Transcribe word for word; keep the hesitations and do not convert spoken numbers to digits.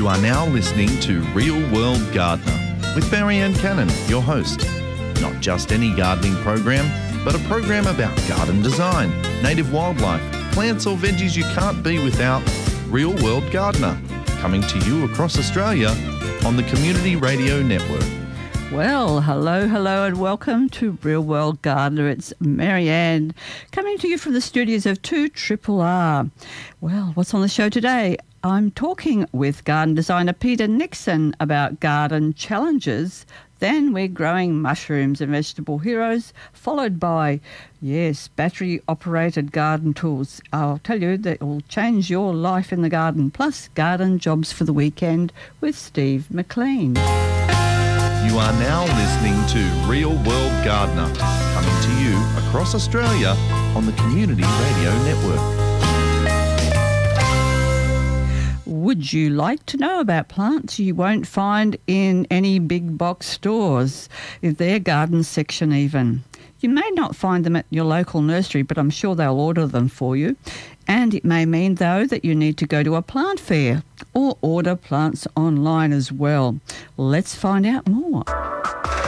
You are now listening to Real World Gardener with Marianne Cannon, your host. Not just any gardening program, but a program about garden design, native wildlife, plants or veggies you can't be without. Real World Gardener, coming to you across Australia on the Community Radio Network. Well, hello, hello, and welcome to Real World Gardener. It's Marianne coming to you from the studios of two R R R. Well, what's on the show today? I'm talking with garden designer Peter Nixon about garden challenges. Then we're growing mushrooms and vegetable heroes, followed by, yes, battery-operated garden tools. I'll tell you that will change your life in the garden, plus garden jobs for the weekend with Steve McLean. You are now listening to Real World Gardener, coming to you across Australia on the Community Radio Network. Would you like to know about plants you won't find in any big box stores, in their garden section even? You may not find them at your local nursery, but I'm sure they'll order them for you. And it may mean, though, that you need to go to a plant fair or order plants online as well. Let's find out more.